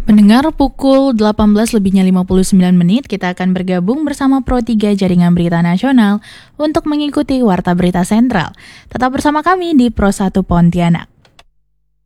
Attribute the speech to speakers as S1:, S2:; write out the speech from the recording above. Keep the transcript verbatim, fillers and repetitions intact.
S1: Pendengar, pukul delapan belas lebihnya lima puluh sembilan menit, kita akan bergabung bersama Pro tiga Jaringan Berita Nasional untuk mengikuti Warta Berita Sentral. Tetap bersama kami di Pro satu Pontianak.